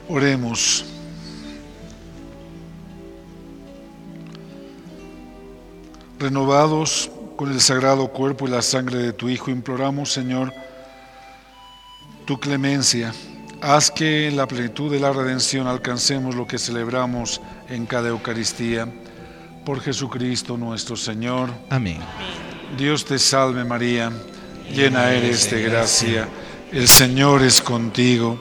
Oremos. Renovados con el sagrado cuerpo y la sangre de tu Hijo, imploramos, Señor, tu clemencia. Haz que en la plenitud de la redención alcancemos lo que celebramos en cada Eucaristía. Por Jesucristo nuestro Señor. Amén. Dios te salve María, llena eres de gracia, el Señor es contigo.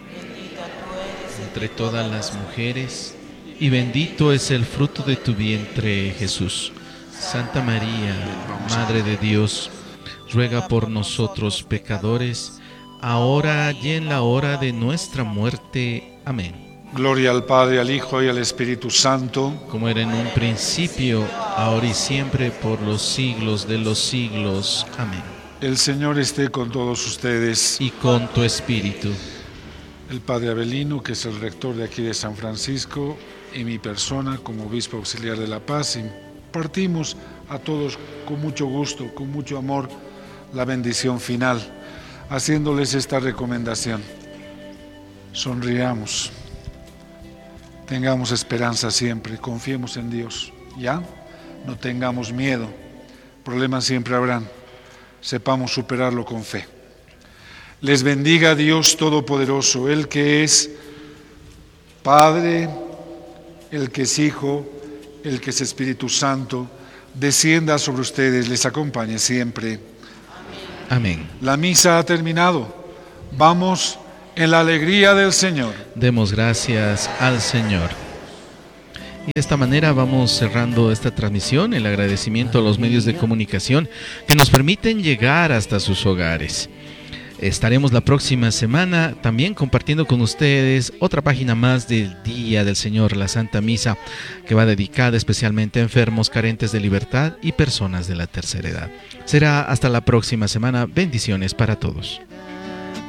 Entre todas las mujeres, y bendito es el fruto de tu vientre, Jesús. Santa María, Madre de Dios, ruega por nosotros pecadores, ahora y en la hora de nuestra muerte. Amén. Gloria al Padre, al Hijo y al Espíritu Santo, como era en un principio, ahora y siempre, por los siglos de los siglos. Amén. El Señor esté con todos ustedes. Y con tu espíritu. El Padre Abelino, que es el rector de aquí de San Francisco, y mi persona como obispo auxiliar de La Paz, impartimos a todos con mucho gusto, con mucho amor, la bendición final, haciéndoles esta recomendación. Sonriamos. Tengamos esperanza siempre, confiemos en Dios, ¿ya? No tengamos miedo, problemas siempre habrán, sepamos superarlo con fe. Les bendiga Dios Todopoderoso, el que es Padre, el que es Hijo, el que es Espíritu Santo, descienda sobre ustedes, les acompañe siempre. Amén. La misa ha terminado, vamos en la alegría del Señor. Demos gracias al Señor. Y de esta manera vamos cerrando esta transmisión, el agradecimiento a los medios de comunicación que nos permiten llegar hasta sus hogares. Estaremos la próxima semana también compartiendo con ustedes otra página más del Día del Señor, la Santa Misa, que va dedicada especialmente a enfermos, carentes de libertad y personas de la tercera edad. Será hasta la próxima semana. Bendiciones para todos.